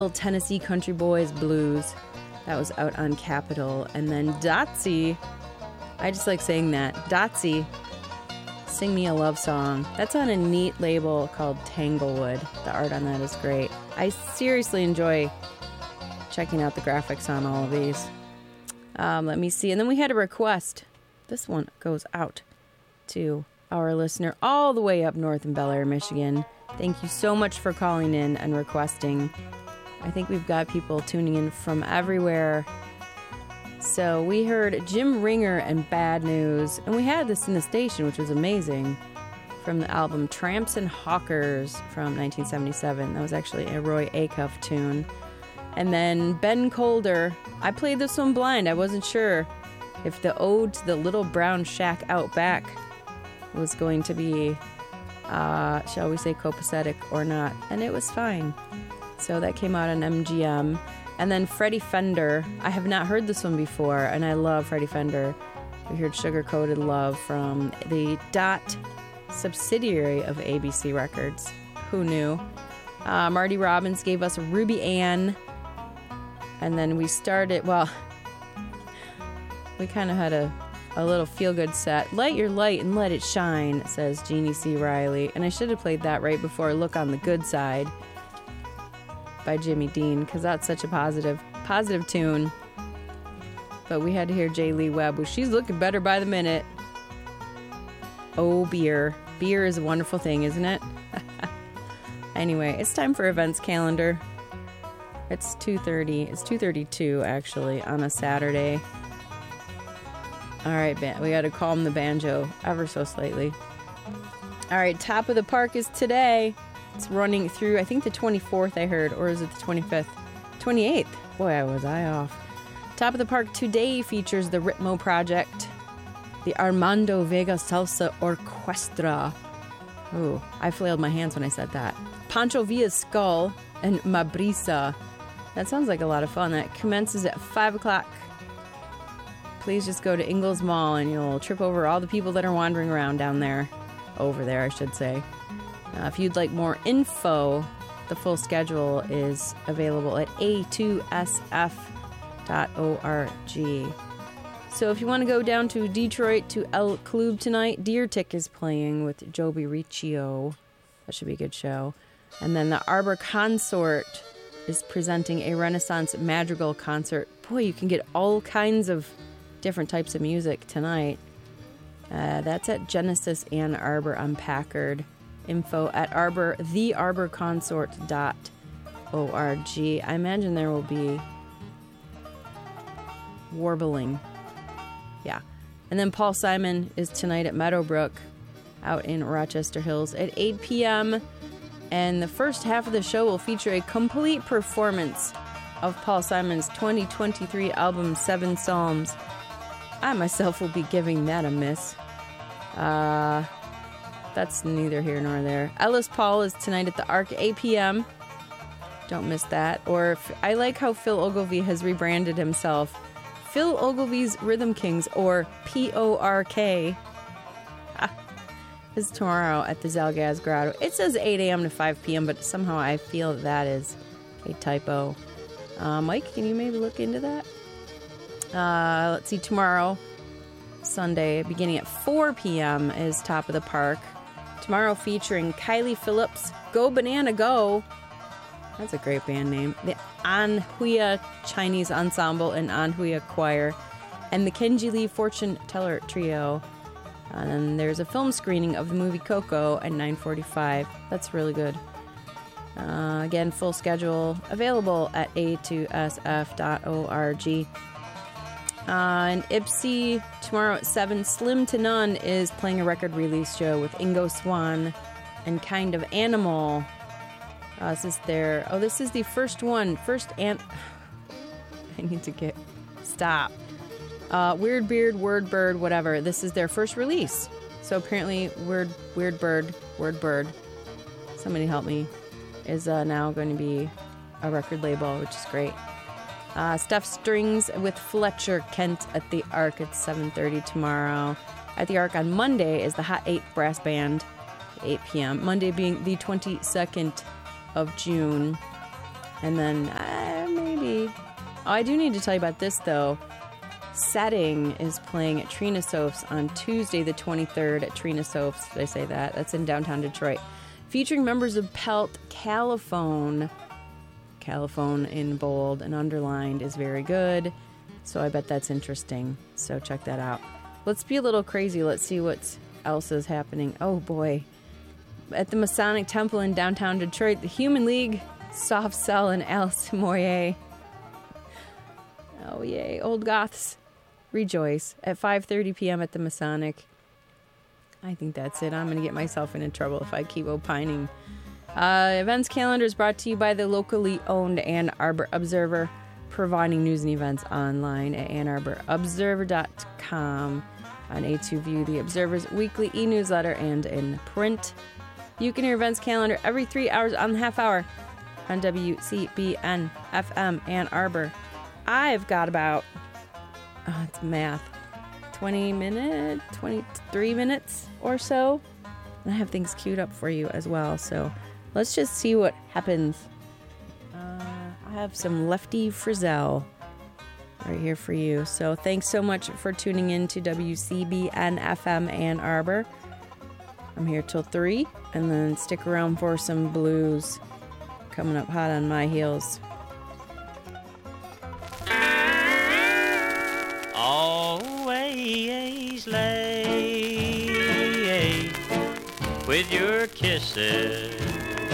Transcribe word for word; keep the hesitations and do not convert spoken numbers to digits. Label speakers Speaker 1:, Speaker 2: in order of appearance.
Speaker 1: Tennessee Country Boys Blues. That was out on Capitol. And then Dotsy, I just like saying that. Dotsy, Sing Me a Love Song. That's on a neat label called Tanglewood. The art on that is great. I seriously enjoy checking out the graphics on all of these. Um, let me see. And then we had a request. This one goes out to our listener all the way up north in Bel Air, Michigan. Thank you so much for calling in and requesting. I think we've got people tuning in from everywhere. So we heard Jim Ringer and Bad News, and we had this in the station, which was amazing, from the album Tramps and Hawkers from nineteen seventy-seven. That was actually a Roy Acuff tune. And then Ben Colder. I played this one blind. I wasn't sure if the ode to the little brown shack out back was going to be, uh, shall we say, copacetic or not. And it was fine. So that came out on M G M. And then Freddie Fender. I have not heard this one before, and I love Freddie Fender. We heard Sugar Coated Love from the Dot subsidiary of A B C Records. Who knew? Uh, Marty Robbins gave us Ruby Ann. And then we started, well, we kind of had a, a little feel-good set. Light your light and let it shine, says Jeannie C. Riley. And I should have played that right before Look on the Good Side by Jimmy Dean, because that's such a positive, positive tune. But we had to hear J. Lee Webb, who she's looking better by the minute. Oh, beer. Beer is a wonderful thing, isn't it? Anyway, it's time for events calendar. It's two thirty. It's two thirty-two, actually, on a Saturday. All right, we got to calm the banjo ever so slightly. All right, Top of the Park is today. It's running through, I think, the twenty-fourth, I heard. Or is it the twenty-fifth? twenty-eighth. Boy, was I off. Top of the Park today features the Ritmo Project, the Armando Vega Salsa Orquestra. Ooh, I flailed my hands when I said that. Pancho Villa's Skull and Mabrisa. That sounds like a lot of fun. That commences at five o'clock. Please just go to Ingalls Mall and you'll trip over all the people that are wandering around down there. Over there, I should say. Uh, if you'd like more info, the full schedule is available at a two s f dot org. So if you want to go down to Detroit to El Club tonight, Deer Tick is playing with Joby Riccio. That should be a good show. And then the Arbor Consort is presenting a Renaissance Madrigal concert. Boy, you can get all kinds of different types of music tonight. Uh, that's at Genesis Ann Arbor on Packard. Info at Arbor, the arbor consort dot org. I imagine there will be warbling. Yeah. And then Paul Simon is tonight at Meadowbrook out in Rochester Hills at eight p.m. And the first half of the show will feature a complete performance of Paul Simon's twenty twenty-three album, Seven Psalms. I myself will be giving that a miss. Uh... That's neither here nor there. Ellis Paul is tonight at the Arc, eight p.m. Don't miss that. Or if, I like how Phil Ogilvie has rebranded himself. Phil Ogilvie's Rhythm Kings, or P O R K, is tomorrow at the Zalgaz Grotto. It says eight a.m. to five p.m., but somehow I feel that, that is a typo. Uh, Mike, can you maybe look into that? Uh, let's see, tomorrow, Sunday, beginning at four p.m. is Top of the Park. Tomorrow featuring Kylie Phillips, Go Banana Go. That's a great band name. The Anhuia Chinese Ensemble and Anhuia Choir. And the Kenji Lee Fortune Teller Trio. And then there's a film screening of the movie Coco at nine forty-five. That's really good. Uh, again, full schedule available at a two s f dot org. Uh, in Ypsi, tomorrow at seven, Slim to None is playing a record release show with Ingo Swan and Kind of Animal. Uh, this is their, oh, this is the first one. First, and I need to get, stop. Uh, Weird Beard, Word Bird, whatever. This is their first release. So apparently, Weird, Weird Bird, Word Bird, somebody help me, is uh, now going to be a record label, which is great. Uh, Steph Strings with Fletcher Kent at the Arc at seven thirty tomorrow. At the Arc on Monday is the Hot eight Brass Band at eight p.m. Monday being the twenty-second of June. And then uh, maybe... Oh, I do need to tell you about this, though. Setting is playing at Trina Soph's on Tuesday the twenty-third at Trina Soph's. Did I say that? That's in downtown Detroit. Featuring members of Pelt. Caliphone. Caliphone in bold and underlined is very good. So I bet that's interesting. So check that out. Let's be a little crazy. Let's see what else is happening. Oh, boy. At the Masonic Temple in downtown Detroit, the Human League, Soft Cell, and Alice Moyer. Oh, yay. Old Goths. Rejoice at five thirty p.m. at the Masonic. I think that's it. I'm going to get myself into trouble if I keep opining. Uh, events calendar is brought to you by the locally owned Ann Arbor Observer, providing news and events online at ann arbor observer dot com, on A two View, the Observer's weekly e-newsletter, and in print. You can hear events calendar every three hours on the half hour on W C B N F M Ann Arbor. I've got about... Oh, it's math. twenty minutes, twenty-three minutes or so. And I have things queued up for you as well. So let's just see what happens. Uh, I have some Lefty Frizzell right here for you. So thanks so much for tuning in to W C B N F M Ann Arbor. I'm here till three. And then stick around for some blues coming up hot on my heels.
Speaker 2: Always lay with your kisses